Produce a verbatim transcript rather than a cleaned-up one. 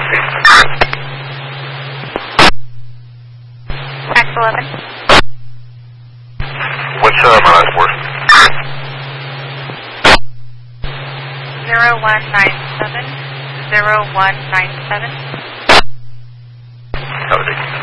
X eleven. What's uh, my last word? Zero one nine seven. Zero one nine seven. How did it